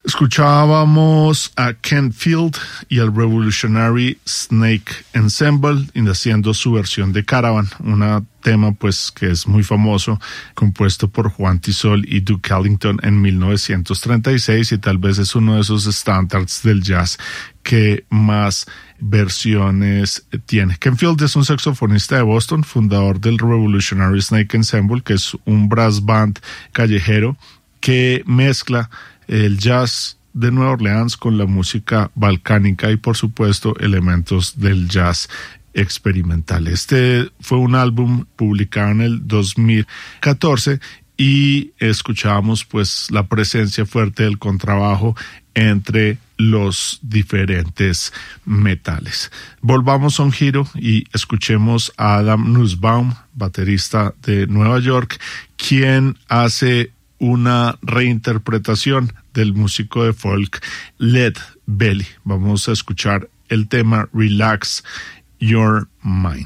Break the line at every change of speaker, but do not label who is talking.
Escuchábamos a Ken Field y al Revolutionary Snake Ensemble haciendo su versión de Caravan, un tema pues que es muy famoso, compuesto por Juan Tisol y Duke Ellington en 1936 y tal vez es uno de esos estándares del jazz que más versiones tiene. Ken Field es un saxofonista de Boston, fundador del Revolutionary Snake Ensemble, que es un brass band callejero que mezcla el jazz de Nueva Orleans con la música balcánica y por supuesto elementos del jazz experimental. Este fue un álbum publicado en el 2014 y escuchábamos pues la presencia fuerte del contrabajo entre los diferentes metales. Volvamos a un giro y escuchemos a Adam Nussbaum, baterista de Nueva York, quien hace una reinterpretación del músico de folk Led Belly. Vamos a escuchar el tema Relax Your Mind.